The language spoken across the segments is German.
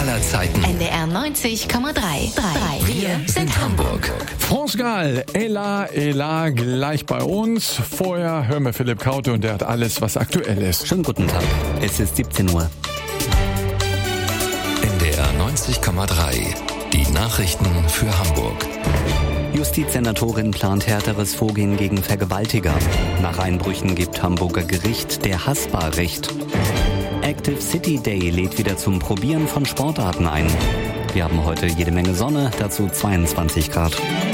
aller Zeiten. NDR 90,3. Wir sind Hamburg. France Gall, Ella, gleich bei uns. Vorher hören wir Philipp Kaute und der hat alles, was aktuell ist. Schönen guten Tag. Es ist 17 Uhr. NDR 90,3. Die Nachrichten für Hamburg. Justizsenatorin plant härteres Vorgehen gegen Vergewaltiger. Nach Einbrüchen gibt Hamburger Gericht der Haspa Recht. Active City Day lädt wieder zum Probieren von Sportarten ein. Wir haben heute jede Menge Sonne, dazu 22 Grad.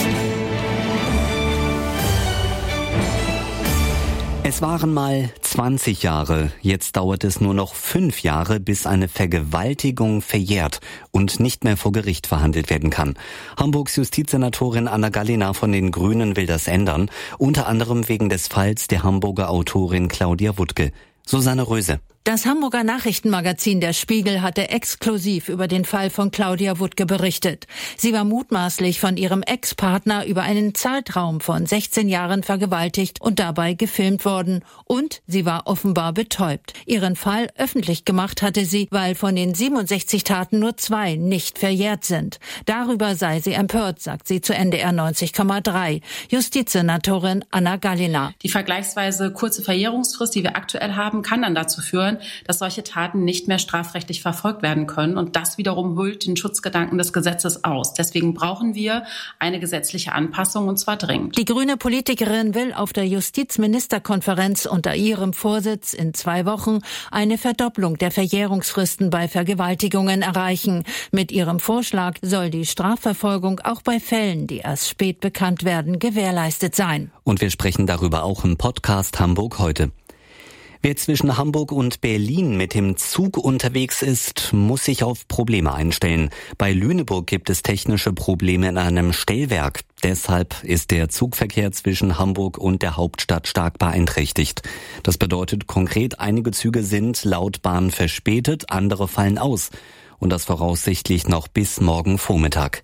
Es waren mal 20 Jahre, jetzt dauert es nur noch 5 Jahre, bis eine Vergewaltigung verjährt und nicht mehr vor Gericht verhandelt werden kann. Hamburgs Justizsenatorin Anna Gallina von den Grünen will das ändern, unter anderem wegen des Falls der Hamburger Autorin Claudia Wuttke. Susanne Röse. Das Hamburger Nachrichtenmagazin Der Spiegel hatte exklusiv über den Fall von Claudia Wuttke berichtet. Sie war mutmaßlich von ihrem Ex-Partner über einen Zeitraum von 16 Jahren vergewaltigt und dabei gefilmt worden. Und sie war offenbar betäubt. Ihren Fall öffentlich gemacht hatte sie, weil von den 67 Taten nur 2 nicht verjährt sind. Darüber sei sie empört, sagt sie zu NDR 90,3. Justizsenatorin Anna Gallina. Die vergleichsweise kurze Verjährungsfrist, die wir aktuell haben, kann dann dazu führen, dass solche Taten nicht mehr strafrechtlich verfolgt werden können. Und das wiederum hüllt den Schutzgedanken des Gesetzes aus. Deswegen brauchen wir eine gesetzliche Anpassung, und zwar dringend. Die grüne Politikerin will auf der Justizministerkonferenz unter ihrem Vorsitz in 2 Wochen eine Verdopplung der Verjährungsfristen bei Vergewaltigungen erreichen. Mit ihrem Vorschlag soll die Strafverfolgung auch bei Fällen, die erst spät bekannt werden, gewährleistet sein. Und wir sprechen darüber auch im Podcast Hamburg heute. Wer zwischen Hamburg und Berlin mit dem Zug unterwegs ist, muss sich auf Probleme einstellen. Bei Lüneburg gibt es technische Probleme in einem Stellwerk. Deshalb ist der Zugverkehr zwischen Hamburg und der Hauptstadt stark beeinträchtigt. Das bedeutet konkret, einige Züge sind laut Bahn verspätet, andere fallen aus. Und das voraussichtlich noch bis morgen Vormittag.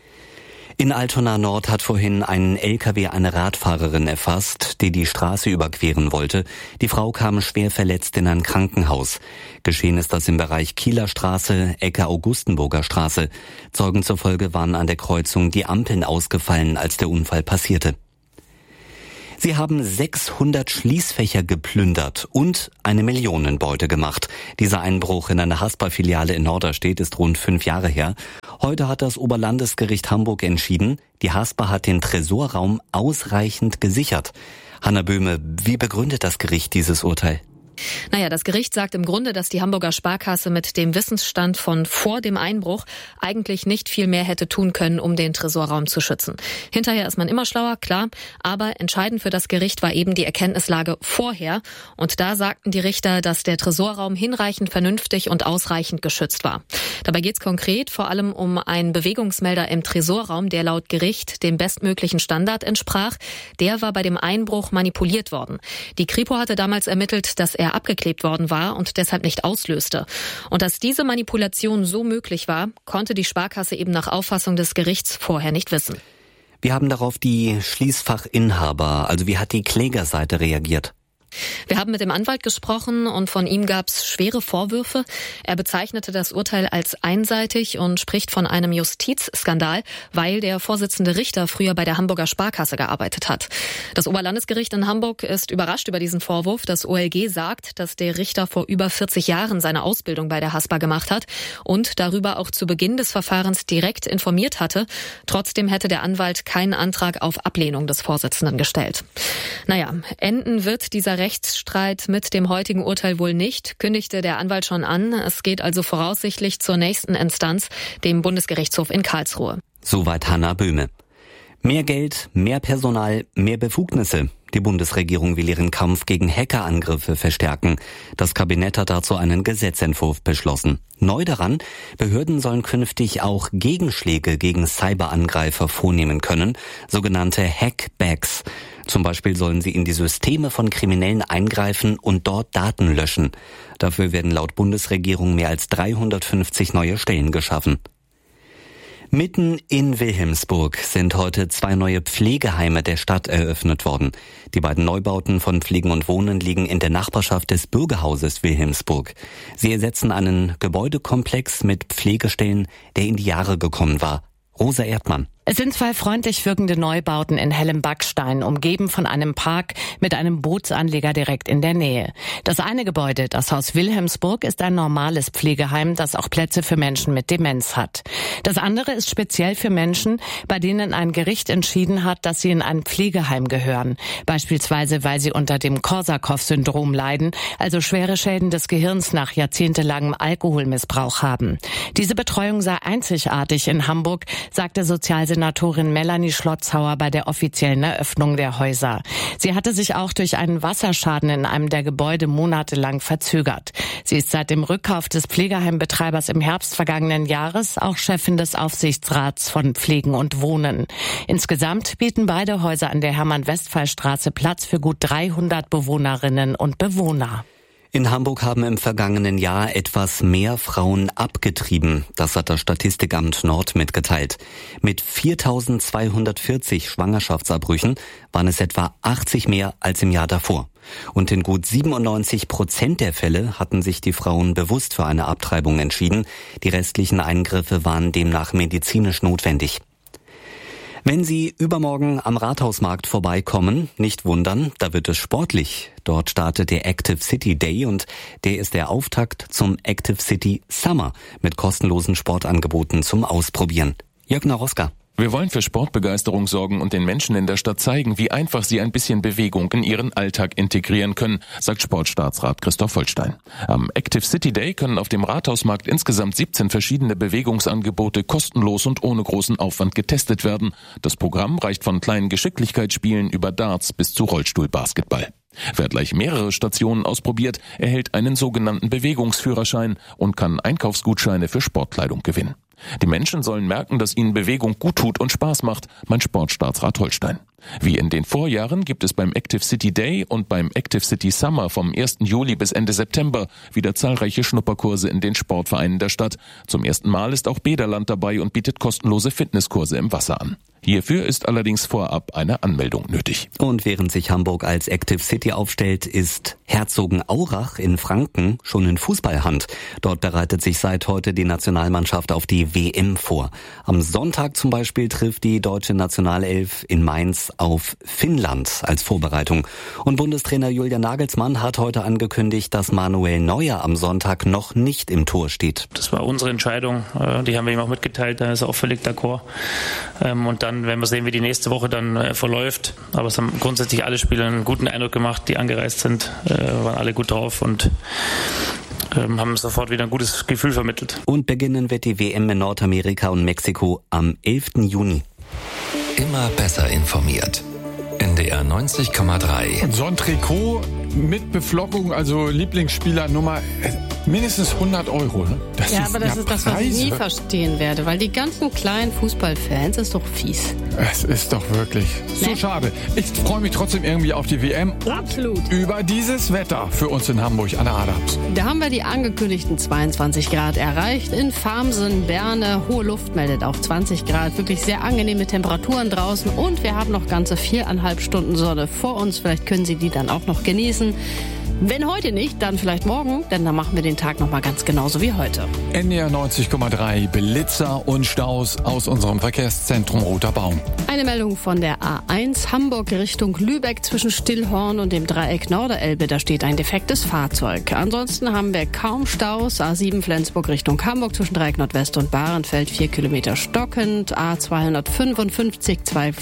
In Altona Nord hat vorhin ein LKW eine Radfahrerin erfasst, die die Straße überqueren wollte. Die Frau kam schwer verletzt in ein Krankenhaus. Geschehen ist das im Bereich Kieler Straße, Ecke Augustenburger Straße. Zeugen zufolge waren an der Kreuzung die Ampeln ausgefallen, als der Unfall passierte. Sie haben 600 Schließfächer geplündert und eine Millionenbeute gemacht. Dieser Einbruch in eine Haspa-Filiale in Norderstedt ist rund 5 Jahre her. Heute hat das Oberlandesgericht Hamburg entschieden, die Haspa hat den Tresorraum ausreichend gesichert. Hanna Böhme, wie begründet das Gericht dieses Urteil? Das Gericht sagt im Grunde, dass die Hamburger Sparkasse mit dem Wissensstand von vor dem Einbruch eigentlich nicht viel mehr hätte tun können, um den Tresorraum zu schützen. Hinterher ist man immer schlauer, klar, aber entscheidend für das Gericht war eben die Erkenntnislage vorher. Und da sagten die Richter, dass der Tresorraum hinreichend vernünftig und ausreichend geschützt war. Dabei geht es konkret vor allem um einen Bewegungsmelder im Tresorraum, der laut Gericht dem bestmöglichen Standard entsprach. Der war bei dem Einbruch manipuliert worden. Die Kripo hatte damals ermittelt, dass er abgeklebt worden war und deshalb nicht auslöste. Und dass diese Manipulation so möglich war, konnte die Sparkasse eben nach Auffassung des Gerichts vorher nicht wissen. Wir haben darauf die Schließfachinhaber, also wie hat die Klägerseite reagiert? Wir haben mit dem Anwalt gesprochen und von ihm gab es schwere Vorwürfe. Er bezeichnete das Urteil als einseitig und spricht von einem Justizskandal, weil der Vorsitzende Richter früher bei der Hamburger Sparkasse gearbeitet hat. Das Oberlandesgericht in Hamburg ist überrascht über diesen Vorwurf. Das OLG sagt, dass der Richter vor über 40 Jahren seine Ausbildung bei der Haspa gemacht hat und darüber auch zu Beginn des Verfahrens direkt informiert hatte. Trotzdem hätte der Anwalt keinen Antrag auf Ablehnung des Vorsitzenden gestellt. Enden wird dieser Rechtsstreit mit dem heutigen Urteil wohl nicht, kündigte der Anwalt schon an. Es geht also voraussichtlich zur nächsten Instanz, dem Bundesgerichtshof in Karlsruhe. Soweit Hanna Böhme. Mehr Geld, mehr Personal, mehr Befugnisse. Die Bundesregierung will ihren Kampf gegen Hackerangriffe verstärken. Das Kabinett hat dazu einen Gesetzentwurf beschlossen. Neu daran, Behörden sollen künftig auch Gegenschläge gegen Cyberangreifer vornehmen können, sogenannte Hackbacks. Zum Beispiel sollen sie in die Systeme von Kriminellen eingreifen und dort Daten löschen. Dafür werden laut Bundesregierung mehr als 350 neue Stellen geschaffen. Mitten in Wilhelmsburg sind heute 2 neue Pflegeheime der Stadt eröffnet worden. Die beiden Neubauten von Pflegen und Wohnen liegen in der Nachbarschaft des Bürgerhauses Wilhelmsburg. Sie ersetzen einen Gebäudekomplex mit Pflegestellen, der in die Jahre gekommen war. Rosa Erdmann. Es sind 2 freundlich wirkende Neubauten in hellem Backstein, umgeben von einem Park mit einem Bootsanleger direkt in der Nähe. Das eine Gebäude, das Haus Wilhelmsburg, ist ein normales Pflegeheim, das auch Plätze für Menschen mit Demenz hat. Das andere ist speziell für Menschen, bei denen ein Gericht entschieden hat, dass sie in ein Pflegeheim gehören. Beispielsweise, weil sie unter dem Korsakow-Syndrom leiden, also schwere Schäden des Gehirns nach jahrzehntelangem Alkoholmissbrauch haben. Diese Betreuung sei einzigartig in Hamburg, sagte Sozialsenatorin Melanie Schlotzhauer bei der offiziellen Eröffnung der Häuser. Sie hatte sich auch durch einen Wasserschaden in einem der Gebäude monatelang verzögert. Sie ist seit dem Rückkauf des Pflegeheimbetreibers im Herbst vergangenen Jahres auch Chefin des Aufsichtsrats von Pflegen und Wohnen. Insgesamt bieten beide Häuser an der Hermann-Westphal-Straße Platz für gut 300 Bewohnerinnen und Bewohner. In Hamburg haben im vergangenen Jahr etwas mehr Frauen abgetrieben. Das hat das Statistikamt Nord mitgeteilt. Mit 4.240 Schwangerschaftsabbrüchen waren es etwa 80 mehr als im Jahr davor. Und in gut 97% der Fälle hatten sich die Frauen bewusst für eine Abtreibung entschieden. Die restlichen Eingriffe waren demnach medizinisch notwendig. Wenn Sie übermorgen am Rathausmarkt vorbeikommen, nicht wundern, da wird es sportlich. Dort startet der Active City Day und der ist der Auftakt zum Active City Summer mit kostenlosen Sportangeboten zum Ausprobieren. Jörg Naroska. Wir wollen für Sportbegeisterung sorgen und den Menschen in der Stadt zeigen, wie einfach sie ein bisschen Bewegung in ihren Alltag integrieren können, sagt Sportstaatsrat Christoph Holstein. Am Active City Day können auf dem Rathausmarkt insgesamt 17 verschiedene Bewegungsangebote kostenlos und ohne großen Aufwand getestet werden. Das Programm reicht von kleinen Geschicklichkeitsspielen über Darts bis zu Rollstuhlbasketball. Wer gleich mehrere Stationen ausprobiert, erhält einen sogenannten Bewegungsführerschein und kann Einkaufsgutscheine für Sportkleidung gewinnen. Die Menschen sollen merken, dass ihnen Bewegung gut tut und Spaß macht, meint Sportstaatsrat Holstein. Wie in den Vorjahren gibt es beim Active City Day und beim Active City Summer vom 1. Juli bis Ende September wieder zahlreiche Schnupperkurse in den Sportvereinen der Stadt. Zum ersten Mal ist auch Bäderland dabei und bietet kostenlose Fitnesskurse im Wasser an. Hierfür ist allerdings vorab eine Anmeldung nötig. Und während sich Hamburg als Active City aufstellt, ist Herzogenaurach in Franken schon in Fußballhand. Dort bereitet sich seit heute die Nationalmannschaft auf die WM vor. Am Sonntag zum Beispiel trifft die deutsche Nationalelf in Mainz auf Finnland als Vorbereitung. Und Bundestrainer Julian Nagelsmann hat heute angekündigt, dass Manuel Neuer am Sonntag noch nicht im Tor steht. Das war unsere Entscheidung, die haben wir ihm auch mitgeteilt, da ist er auch völlig d'accord. Und dann werden wir sehen, wie die nächste Woche dann verläuft. Aber es haben grundsätzlich alle Spieler einen guten Eindruck gemacht, die angereist sind, waren alle gut drauf und haben sofort wieder ein gutes Gefühl vermittelt. Und beginnen wird die WM in Nordamerika und Mexiko am 11. Juni. Immer besser informiert. NDR 90,3. So ein Trikot mit Beflockung, also Lieblingsspieler Nummer mindestens 100 €. Ne? Das ist das, was ich nie verstehen werde, weil die ganzen kleinen Fußballfans ist doch fies. Es ist doch wirklich so schade. Ich freue mich trotzdem irgendwie auf die WM. Absolut. Über dieses Wetter für uns in Hamburg. Anna Adams. Da haben wir die angekündigten 22 Grad erreicht. In Farmsen, Berne, hohe Luft meldet auch 20 Grad. Wirklich sehr angenehme Temperaturen draußen. Und wir haben noch ganze 4,5 Stunden Sonne vor uns. Vielleicht können Sie die dann auch noch genießen. Wenn heute nicht, dann vielleicht morgen, denn dann machen wir den Tag nochmal ganz genauso wie heute. NDR 90,3, Blitzer und Staus aus unserem Verkehrszentrum Roter Baum. Eine Meldung von der A1 Hamburg Richtung Lübeck zwischen Stillhorn und dem Dreieck Norderelbe. Da steht ein defektes Fahrzeug. Ansonsten haben wir kaum Staus. A7 Flensburg Richtung Hamburg zwischen Dreieck Nordwest und Bahrenfeld 4 Kilometer stockend. A255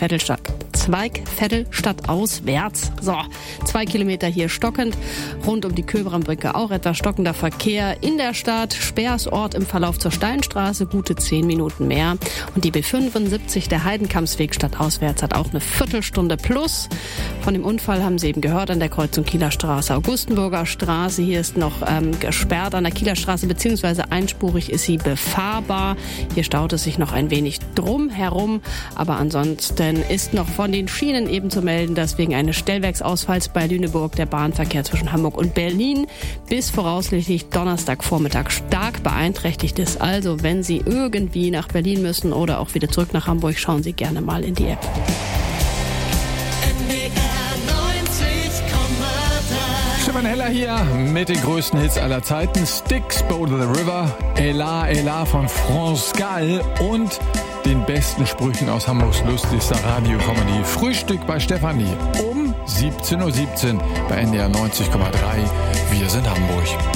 Zweigvettelstadt auswärts. 2 Kilometer hier stockend. Rund um die Köberambrücke auch etwas stockender Verkehr in der Stadt. Speersort im Verlauf zur Steinstraße, gute 10 Minuten mehr. Und die B75, der Heidenkampsweg stadtauswärts, hat auch eine Viertelstunde plus. Von dem Unfall haben Sie eben gehört an der Kreuzung Kieler Straße, Augustenburger Straße. Hier ist noch gesperrt an der Kieler Straße, beziehungsweise einspurig ist sie befahrbar. Hier staut es sich noch ein wenig drum herum. Aber ansonsten ist noch von den Schienen eben zu melden, dass wegen eines Stellwerksausfalls bei Lüneburg der Bahnverkehr zwischen Hamburg und Berlin bis voraussichtlich Donnerstagvormittag stark beeinträchtigt ist. Also wenn Sie irgendwie nach Berlin müssen oder auch wieder zurück nach Hamburg, schauen Sie gerne mal in die App. Stefan Heller hier mit den größten Hits aller Zeiten. Styx, Boat of the River, Ela Ela von France Gall und den besten Sprüchen aus Hamburgs lustigster Radio-Comedy. Frühstück bei Stefanie um 17:17 Uhr bei NDR 90,3. Wir sind Hamburg.